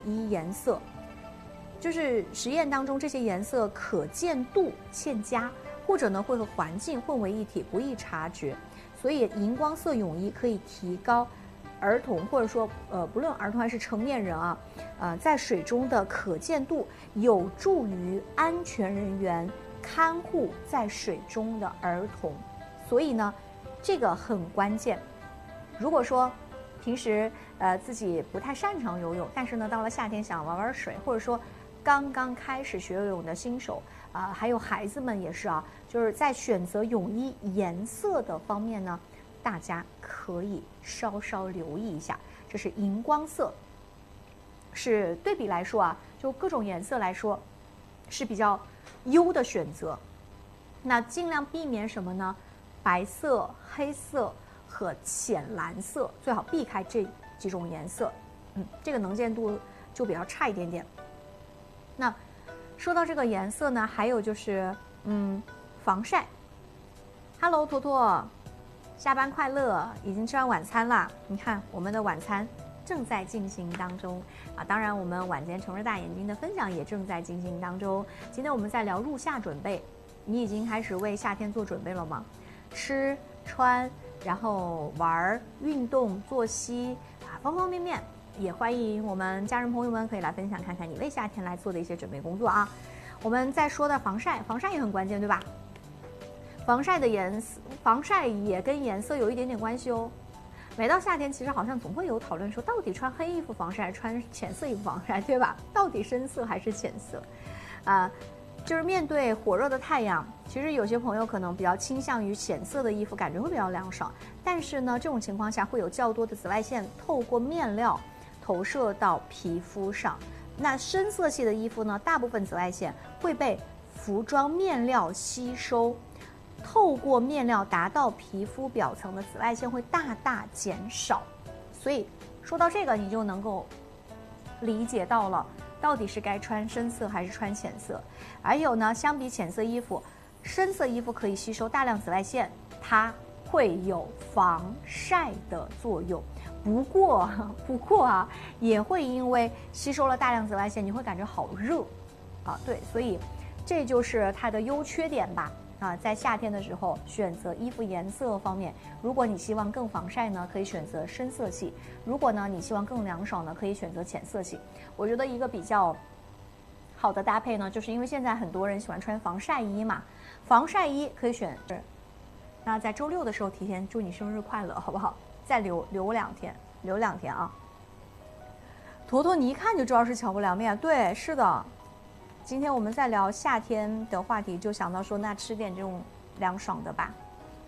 依颜色，就是实验当中这些颜色可见度欠佳，或者呢会和环境混为一体，不易察觉。所以荧光色泳衣可以提高儿童，或者说不论儿童还是成年人啊，在水中的可见度，有助于安全人员看护在水中的儿童。所以呢，这个很关键。如果说平时自己不太擅长游泳，但是呢到了夏天想玩玩水，或者说刚刚开始学游泳的新手还有孩子们也是啊，就是在选择泳衣颜色的方面呢，大家可以稍稍留意一下。这是荧光色，是对比来说啊，就各种颜色来说是比较优的选择。那尽量避免什么呢？白色、黑色和浅蓝色，最好避开这几种颜色。这个能见度就比较差一点点。那说到这个颜色呢，还有就是防晒。Hello， 坨坨，下班快乐！已经吃完晚餐啦。你看我们的晚餐正在进行当中啊，当然我们晚间城市大眼睛的分享也正在进行当中。今天我们在聊入夏准备，你已经开始为夏天做准备了吗？吃、穿，然后玩、运动、作息方方面面。也欢迎我们家人朋友们可以来分享看看你为夏天来做的一些准备工作啊。我们再说的防晒，防晒也很关键，对吧？防晒的颜色，防晒也跟颜色有一点点关系哦。每到夏天，其实好像总会有讨论说，到底穿黑衣服防晒，穿浅色衣服防晒，对吧？到底深色还是浅色？就是面对火热的太阳，其实有些朋友可能比较倾向于浅色的衣服，感觉会比较凉爽。但是呢，这种情况下会有较多的紫外线透过面料投射到皮肤上。那深色系的衣服呢，大部分紫外线会被服装面料吸收，透过面料达到皮肤表层的紫外线会大大减少。所以说到这个，你就能够理解到了，到底是该穿深色还是穿浅色。还有呢，相比浅色衣服，深色衣服可以吸收大量紫外线，它会有防晒的作用。不过啊，也会因为吸收了大量紫外线，你会感觉好热啊。对，所以这就是它的优缺点吧。在夏天的时候选择衣服颜色方面，如果你希望更防晒呢，可以选择深色系；如果呢你希望更凉爽呢，可以选择浅色系。我觉得一个比较好的搭配呢，就是因为现在很多人喜欢穿防晒衣嘛，防晒衣可以选。那在周六的时候提前祝你生日快乐，好不好？再留两天啊。坨坨你一看就知道是巧不凉面，对，是的。今天我们在聊夏天的话题，就想到说，那吃点这种凉爽的吧。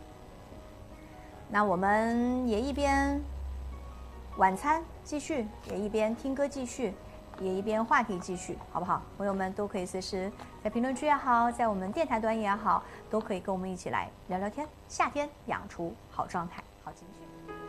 那我们也一边晚餐继续，也一边听歌继续，也一边话题继续，好不好？朋友们都可以随时在评论区也好，在我们电台端也好，都可以跟我们一起来聊聊天。夏天养出好状态，好情绪。